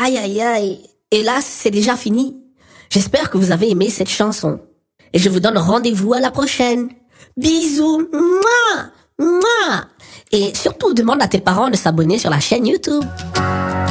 Aïe, aïe, aïe. Et là, c'est déjà fini. J'espère que vous avez aimé cette chanson. Et je vous donne rendez-vous à la prochaine. Bisous. Mouah, mouah. Et surtout, demande à tes parents de s'abonner sur la chaîne YouTube.